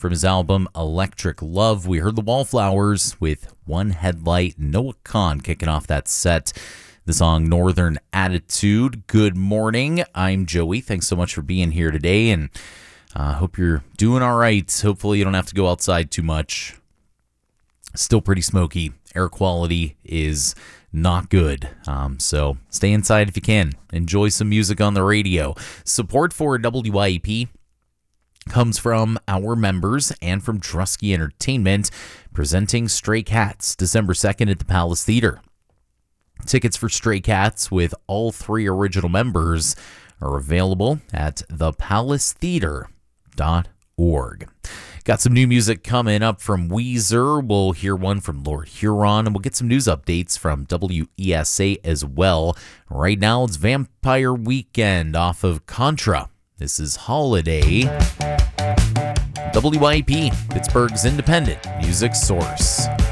From his album Electric Love, we heard the Wallflowers with One Headlight. Noah Kahan kicking off that set. The song Northern Attitude. Good morning. I'm Joey. Thanks so much for being here today, and hope you're doing all right. Hopefully you don't have to go outside too much. Still pretty smoky. Air quality is not good. So stay inside if you can. Enjoy some music on the radio. Support for WYEP comes from our members and from Drusky Entertainment, presenting Stray Cats December 2nd at the Palace Theater. Tickets for Stray Cats with all 3 original members are available at thepalacetheater.org. Got some new music coming up from Weezer. We'll hear one from Lord Huron, and we'll get some news updates from WESA as well. Right now, it's Vampire Weekend off of Contra. This is Holiday. WYP, Pittsburgh's independent music source.